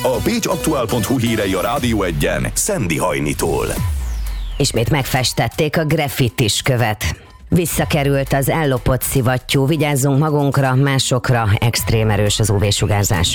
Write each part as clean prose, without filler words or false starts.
A pécsaktuál.hu hírei a Rádió Egyen Szendi Hajnitól. Ismét megfestették a graffitis követ. Visszakerült az ellopott szivattyú, vigyázzunk magunkra, másokra, extrém erős az UV-sugárzás.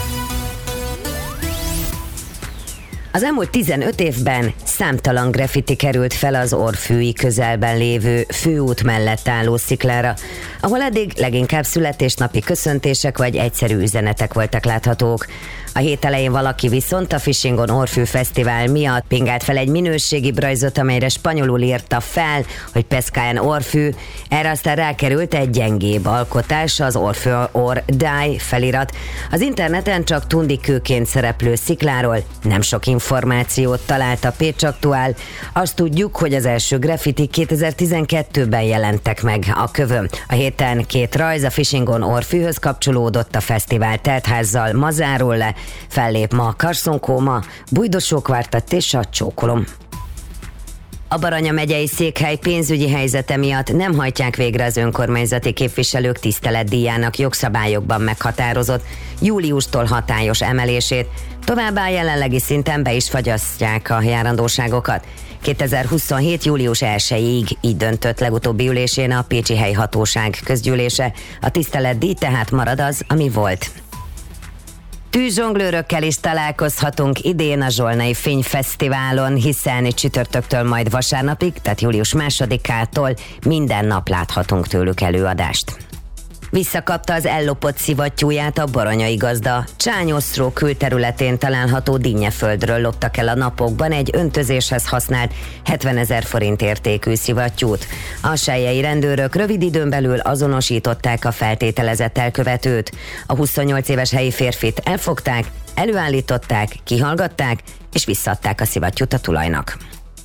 Az elmúlt 15 évben számtalan graffiti került fel az Orrfűi közelben lévő főút mellett álló sziklára, ahol eddig leginkább születésnapi köszöntések vagy egyszerű üzenetek voltak láthatók. A hét elején valaki viszont a Fishing on Orrfű Fesztivál miatt pingált fel egy minőségi rajzot, amelyre spanyolul írta fel, hogy Pesca en Orrfű. Erre aztán rákerült egy gyengébb alkotás, az Orrfű or Die felirat. Az interneten csak tundikőként szereplő szikláról nem sok információt talált a Pécsaktuál. Azt tudjuk, hogy az első graffitik 2012-ben jelentek meg a kövön. A héten 2 rajz a Fishing on Orrfűhöz kapcsolódott, a fesztivál teltházzal ma zárul le. Fellép ma a Karszon-Kóma, Bújdosókvártat és a Csókolom. A Baranya megyei székhely pénzügyi helyzete miatt nem hajtják végre az önkormányzati képviselők tiszteletdíjának jogszabályokban meghatározott júliustól hatályos emelését, továbbá jelenlegi szinten be is fagyasztják a járandóságokat. 2027. július 1-ig így döntött legutóbbi ülésén a Pécsi Helyhatóság közgyűlése. A tiszteletdíj tehát marad az, ami volt. Tűzzsonglőrökkel is találkozhatunk idén a Zsolnai Fényfesztiválon, hiszen csütörtöktől majd vasárnapig, tehát július 2-ától minden nap láthatunk tőlük előadást. Visszakapta az ellopott szivattyúját a baranyai gazda. Csányosztró külterületén található dinnyeföldről loptak el a napokban egy öntözéshez használt 70 000 forint értékű szivattyút. A selyei rendőrök rövid időn belül azonosították a feltételezett elkövetőt. A 28 éves helyi férfit elfogták, előállították, kihallgatták és visszaadták a szivattyút a tulajnak.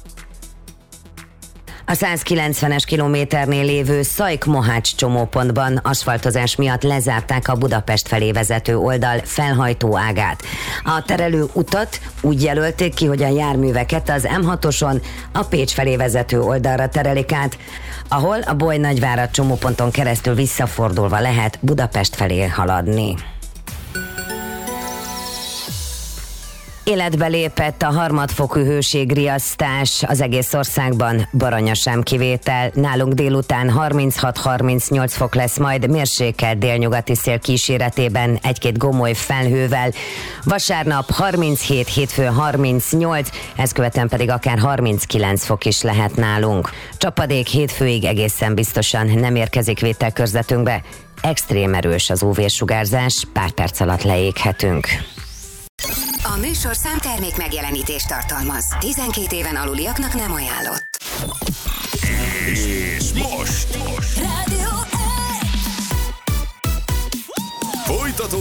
A 190-es kilométernél lévő Szajk-Mohács csomópontban aszfaltozás miatt lezárták a Budapest felé vezető oldal felhajtó ágát. A terelő utat úgy jelölték ki, hogy a járműveket az M6-oson a Pécs felé vezető oldalra terelik át, ahol a Boly-Nagyvárad csomóponton keresztül visszafordulva lehet Budapest felé haladni. Életbe lépett a harmadfokú hőségriasztás az egész országban, Baranya sem kivétel. Nálunk délután 36-38 fok lesz, majd mérsékelt délnyugati szél kíséretében egy-két gomoly felhővel. Vasárnap 37, hétfőn 38, ezt követően pedig akár 39 fok is lehet nálunk. Csapadék hétfőig egészen biztosan nem érkezik vételkörzetünkbe. Extrém erős az UV-sugárzás, pár perc alatt leéghetünk. A műsor számtermék megjelenítést tartalmaz. 12 éven aluliaknak nem ajánlott. És most